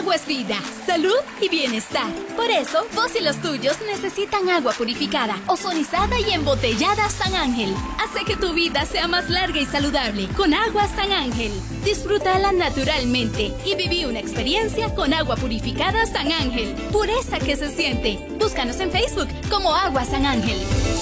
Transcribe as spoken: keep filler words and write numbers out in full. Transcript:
agua es vida, salud y bienestar. Por eso, vos y los tuyos necesitan agua purificada, ozonizada y embotellada San Ángel. Hace que tu vida sea más larga y saludable con agua San Ángel. Disfrútala naturalmente y viví una experiencia con agua purificada San Ángel. Pureza que se siente. Búscanos en Facebook como Agua San Ángel.